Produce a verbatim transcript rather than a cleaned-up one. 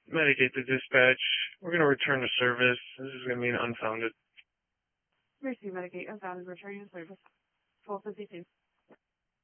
Medicate the dispatch. We're going to return to service. This is going to mean unfounded. Mercy Medicate, unfounded, returning to service. twelve fifty-two.